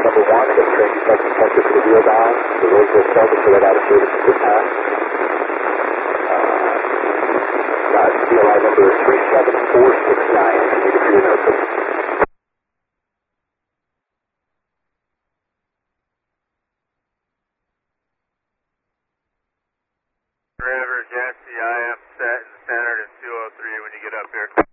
number 1, the train detector detector for the wheel down. The roads will start to right out of service at this time. CLI number 37469. If you need a few notes. River, Jesse, I am set and centered at 203 when you get up here.